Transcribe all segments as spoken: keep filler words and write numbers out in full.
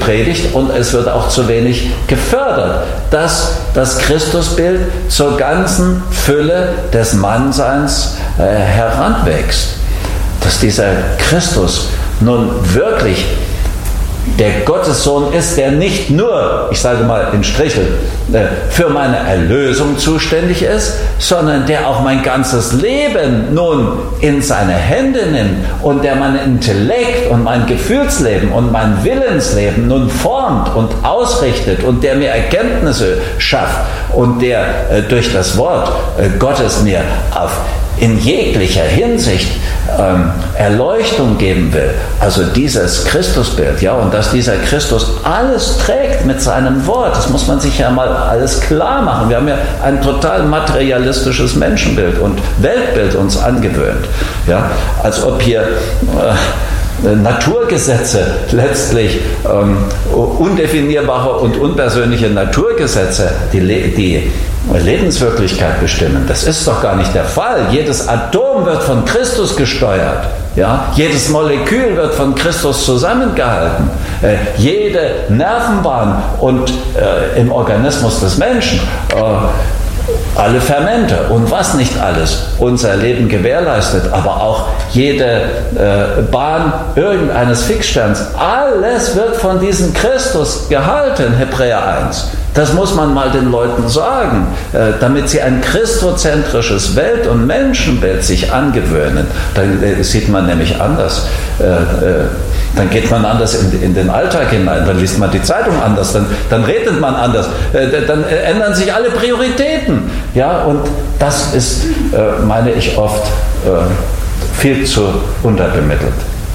gepredigt und es wird auch zu wenig gefördert, dass das Christusbild zur ganzen Fülle des Mannseins äh, heranwächst. Dass dieser Christus nun wirklich der Gottessohn ist, der nicht nur, ich sage mal in Strichel, für meine Erlösung zuständig ist, sondern der auch mein ganzes Leben nun in seine Hände nimmt und der mein Intellekt und mein Gefühlsleben und mein Willensleben nun formt und ausrichtet und der mir Erkenntnisse schafft und der durch das Wort Gottes mir auf in jeglicher Hinsicht ähm, Erleuchtung geben will. Also dieses Christusbild, ja, und dass dieser Christus alles trägt mit seinem Wort, das muss man sich ja mal alles klar machen. Wir haben ja ein total materialistisches Menschenbild und Weltbild uns angewöhnt, ja, als ob hier äh, Naturgesetze letztlich ähm, undefinierbare und unpersönliche Naturgesetze, die, die Lebenswirklichkeit bestimmen. Das ist doch gar nicht der Fall. Jedes Atom wird von Christus gesteuert. Ja? Jedes Molekül wird von Christus zusammengehalten. Äh, jede Nervenbahn und äh, im Organismus des Menschen, äh, alle Fermente und was nicht alles unser Leben gewährleistet, aber auch jede äh, Bahn irgendeines Fixsterns, alles wird von diesem Christus gehalten, Hebräer eins. Das muss man mal den Leuten sagen, äh, damit sie ein christozentrisches Welt- und Menschenbild sich angewöhnen. Dann äh, sieht man nämlich anders. Äh, äh, Dann geht man anders in, in den Alltag hinein, dann liest man die Zeitung anders, dann, dann redet man anders, äh, dann äh, ändern sich alle Prioritäten. Ja, und das ist, äh, meine ich, oft äh, viel zu unterbemittelt.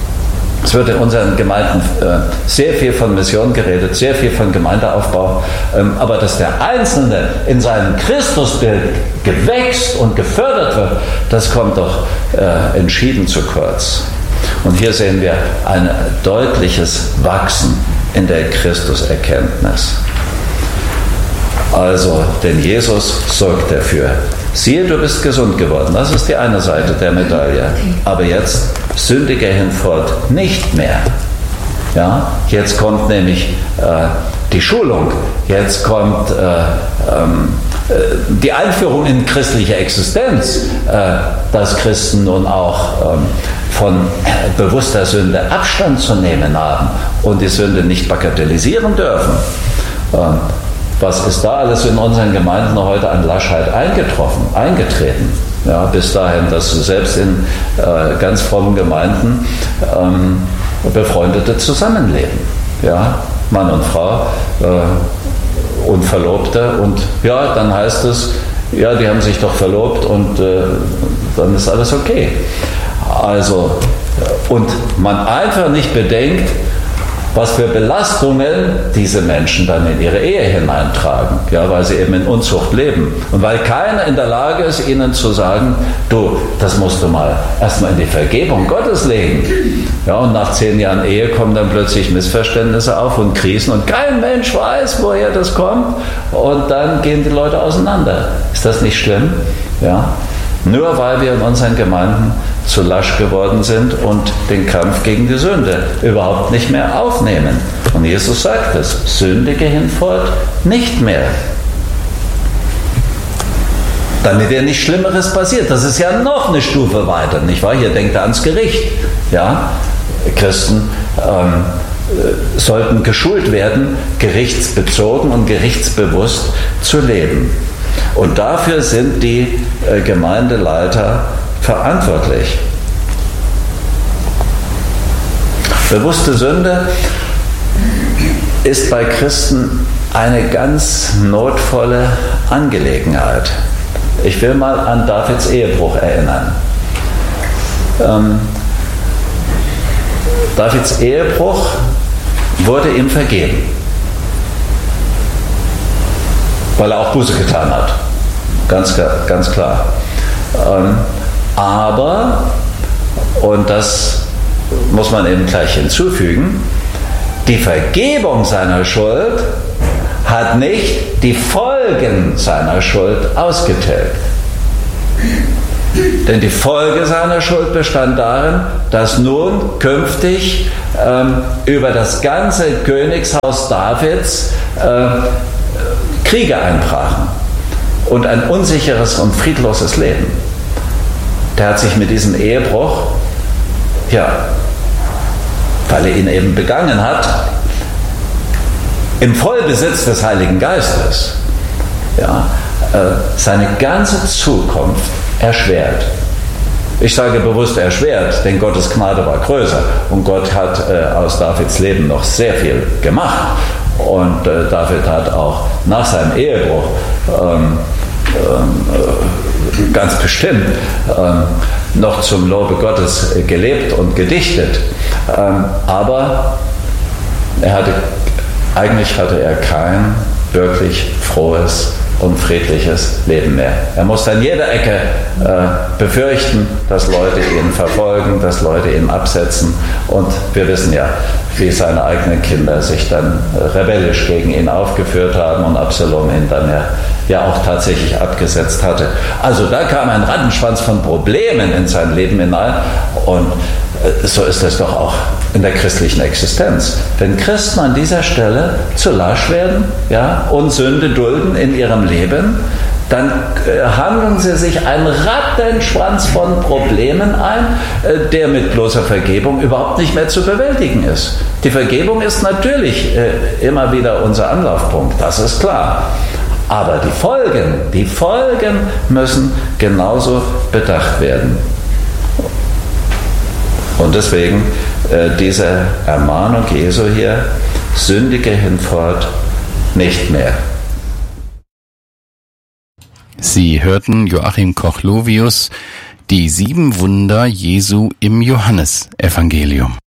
Es wird in unseren Gemeinden äh, sehr viel von Mission geredet, sehr viel von Gemeindeaufbau, ähm, aber dass der Einzelne in seinem Christusbild gewächst und gefördert wird, das kommt doch äh, entschieden zu kurz. Und hier sehen wir ein deutliches Wachsen in der Christuserkenntnis. Also, denn Jesus sorgt dafür. Siehe, du bist gesund geworden. Das ist die eine Seite der Medaille. Aber jetzt sündige hinfort nicht mehr. Ja, jetzt kommt nämlich äh, die Schulung. Jetzt kommt äh, ähm, die Einführung in christliche Existenz, äh, dass Christen nun auch ähm, von bewusster Sünde Abstand zu nehmen haben und die Sünde nicht bagatellisieren dürfen. Ähm, was ist da alles in unseren Gemeinden heute an Laschheit eingetroffen, eingetreten? Ja, bis dahin, dass selbst in äh, ganz frommen Gemeinden ähm, Befreundete zusammenleben. Ja, Mann und Frau äh, und Verlobte und ja, dann heißt es, ja, die haben sich doch verlobt und äh, dann ist alles okay. Also, und man einfach nicht bedenkt, was für Belastungen diese Menschen dann in ihre Ehe hineintragen, ja, weil sie eben in Unzucht leben. Und weil keiner in der Lage ist, ihnen zu sagen, du, das musst du mal erstmal in die Vergebung Gottes legen. Ja, und nach zehn Jahren Ehe kommen dann plötzlich Missverständnisse auf und Krisen und kein Mensch weiß, woher das kommt. Und dann gehen die Leute auseinander. Ist das nicht schlimm? Ja. Nur weil wir in unseren Gemeinden zu lasch geworden sind und den Kampf gegen die Sünde überhaupt nicht mehr aufnehmen. Und Jesus sagt es, sündige hinfort nicht mehr. Damit dir nichts Schlimmeres passiert. Das ist ja noch eine Stufe weiter, nicht wahr? Hier denkt er ans Gericht. Ja? Christen ähm, sollten geschult werden, gerichtsbezogen und gerichtsbewusst zu leben. Und dafür sind die äh, Gemeindeleiter verantwortlich. Bewusste Sünde ist bei Christen eine ganz notvolle Angelegenheit. Ich will mal an Davids Ehebruch erinnern. Ähm, Davids Ehebruch wurde ihm vergeben, weil er auch Buße getan hat. Ganz, ganz klar. Ähm, aber, und das muss man eben gleich hinzufügen, die Vergebung seiner Schuld hat nicht die Folgen seiner Schuld ausgetilgt. Denn die Folge seiner Schuld bestand darin, dass nun künftig ähm, über das ganze Königshaus Davids äh, Kriege einbrachen und ein unsicheres und friedloses Leben. Der hat sich mit diesem Ehebruch, ja, weil er ihn eben begangen hat, im Vollbesitz des Heiligen Geistes, ja, äh, seine ganze Zukunft erschwert. Ich sage bewusst erschwert, denn Gottes Gnade war größer und Gott hat äh, aus Davids Leben noch sehr viel gemacht. Und äh, David hat auch nach seinem Ehebruch ähm, äh, ganz bestimmt ähm, noch zum Lobe Gottes gelebt und gedichtet. Ähm, aber er hatte, eigentlich hatte er kein wirklich frohes und friedliches Leben mehr. Er musste an jeder Ecke äh, befürchten, dass Leute ihn verfolgen, dass Leute ihn absetzen. Und wir wissen ja, wie seine eigenen Kinder sich dann äh, rebellisch gegen ihn aufgeführt haben und Absalom ihn dann ja, ja auch tatsächlich abgesetzt hatte. Also da kam ein Rattenschwanz von Problemen in sein Leben hinein. Und äh, so ist es doch auch in der christlichen Existenz. Wenn Christen an dieser Stelle zu lasch werden, ja, und Sünde dulden in ihrem Leben, dann äh, handeln sie sich einen Rattenschwanz von Problemen ein, äh, der mit bloßer Vergebung überhaupt nicht mehr zu bewältigen ist. Die Vergebung ist natürlich äh, immer wieder unser Anlaufpunkt, das ist klar. Aber die Folgen, die Folgen müssen genauso bedacht werden. Und deswegen äh, diese Ermahnung Jesu hier, sündige hinfort nicht mehr. Sie hörten Joachim Koch-Lovius, die sieben Wunder Jesu im Johannesevangelium.